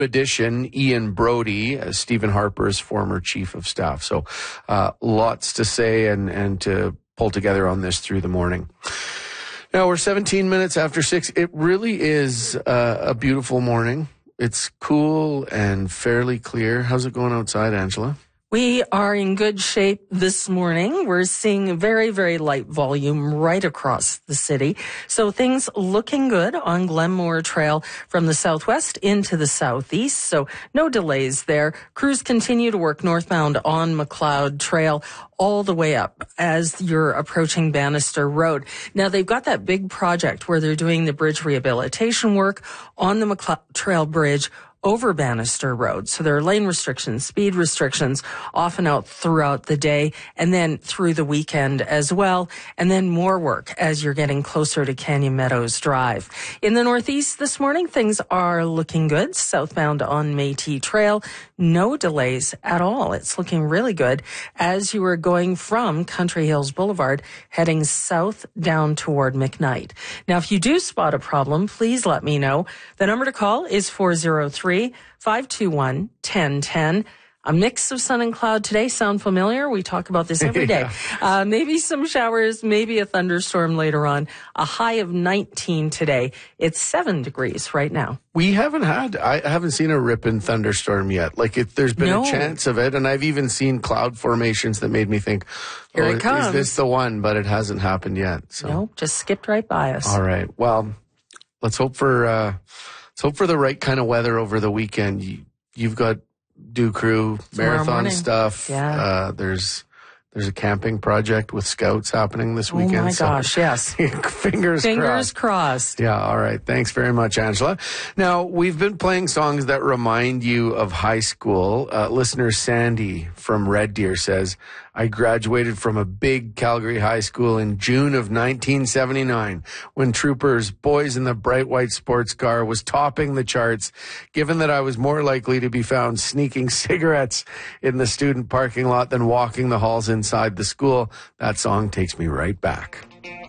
addition, Ian Brody, Stephen Harper's former chief of staff. So lots to say and to pull together on this through the morning. Now, we're 17 minutes after 6. It really is a beautiful morning. It's cool and fairly clear. How's it going outside, Angela? We are in good shape this morning. We're seeing very, very light volume right across the city. So things looking good on Glenmore Trail from the southwest into the southeast. So no delays there. Crews continue to work northbound on McLeod Trail all the way up as you're approaching Bannister Road. Now, they've got that big project where they're doing the bridge rehabilitation work on the McLeod Trail Bridge over Bannister Road. So there are lane restrictions, speed restrictions, often out throughout the day and then through the weekend as well. And then more work as you're getting closer to Canyon Meadows Drive. In the northeast this morning, things are looking good. Southbound on Métis Trail, no delays at all. It's looking really good as you are going from Country Hills Boulevard, heading south down toward McKnight. Now, if you do spot a problem, please let me know. The number to call is 403-521-1010. A mix of sun and cloud today. Sound familiar? We talk about this every day. Maybe some showers, maybe a thunderstorm later on. A high of 19 today. It's 7 degrees right now. I haven't seen a ripping thunderstorm yet. There's been a chance of it, and I've even seen cloud formations that made me think, here it comes. Is this the one? But it hasn't happened yet. So. Nope, just skipped right by us. All right. Well, let's hope for the right kind of weather over the weekend. You've got Dew Crew marathon stuff. Yeah. There's a camping project with scouts happening this weekend. Oh my gosh, yes. Fingers crossed. Yeah, all right. Thanks very much, Angela. Now, we've been playing songs that remind you of high school. Listener Sandy from Red Deer says, I graduated from a big Calgary high school in June of 1979 when Troopers' Boys in the Bright White Sports Car was topping the charts, given that I was more likely to be found sneaking cigarettes in the student parking lot than walking the halls inside the school. That song takes me right back.